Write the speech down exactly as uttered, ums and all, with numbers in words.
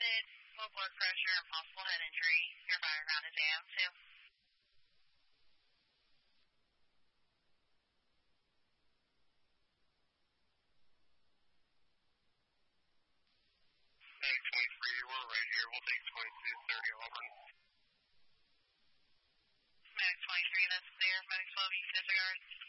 listed, low blood pressure, and possible head injury. Your background is A M two. Medic twenty-three, we're right here. We'll take twenty-two thirty Auburn. Medic twenty-three, that's clear. Medic twelve, you can disregard.